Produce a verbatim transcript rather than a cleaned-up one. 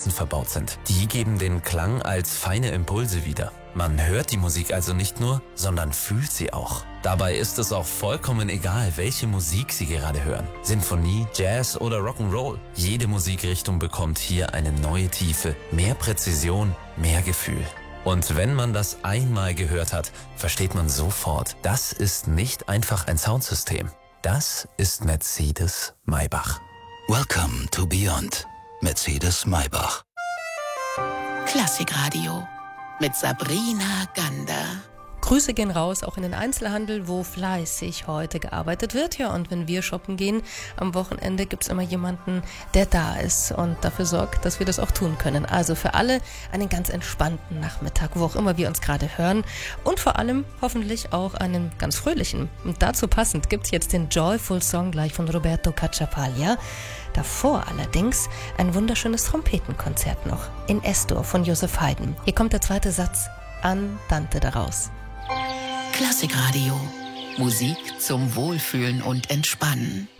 Tasten verbaut sind. Die geben den Klang als feine Impulse wieder. Man hört die Musik also nicht nur, sondern fühlt sie auch. Dabei ist es auch vollkommen egal, welche Musik Sie gerade hören. Sinfonie, Jazz oder Rock'n'Roll. Jede Musikrichtung bekommt hier eine neue Tiefe, mehr Präzision, mehr Gefühl. Und wenn man das einmal gehört hat, versteht man sofort, das ist nicht einfach ein Soundsystem. Das ist Mercedes-Maybach. Welcome to Beyond. Mercedes-Maybach. Klassikradio mit Sabrina Gander. Grüße gehen raus, auch in den Einzelhandel, wo fleißig heute gearbeitet wird. Ja, und wenn wir shoppen gehen, am Wochenende gibt's immer jemanden, der da ist und dafür sorgt, dass wir das auch tun können. Also für alle einen ganz entspannten Nachmittag, wo auch immer wir uns gerade hören. Und vor allem hoffentlich auch einen ganz fröhlichen. Und dazu passend gibt's jetzt den Joyful Song gleich von Roberto Cacciapaglia. Davor allerdings ein wunderschönes Trompetenkonzert noch in Es-Dur von Joseph Haydn. Hier kommt der zweite Satz, Andante daraus. Klassikradio. Musik zum Wohlfühlen und Entspannen.